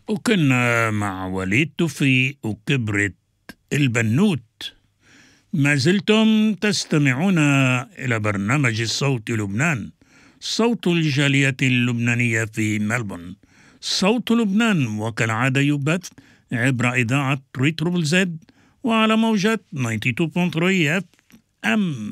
وكنا مع وليد توفيق وكبرت البنوت. ما زلتم تستمعون إلى برنامج الصوت لبنان، صوت الجالية اللبنانية في ملبورن. صوت لبنان وكالعادة يبث عبر إذاعة ريتروبل زد وعلى موجات 92.3 FM.